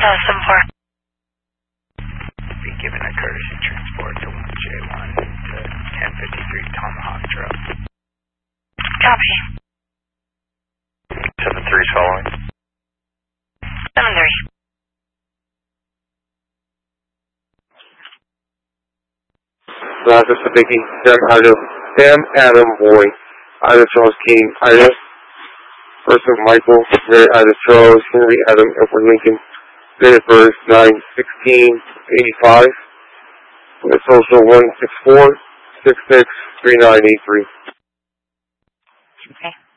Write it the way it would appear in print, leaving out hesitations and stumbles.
Be given a courtesy transport to 1J1 to 1053 Tomahawk Trail. Copy. 7-3's following. 7-3. Roger Sabiki, Sam Adam Boy, Ida Charles King, Ida, Person Michael, Mary Ida Charles, Henry Adam, Edward Lincoln, date of birth 9/16/85, with social 164-663983. Okay.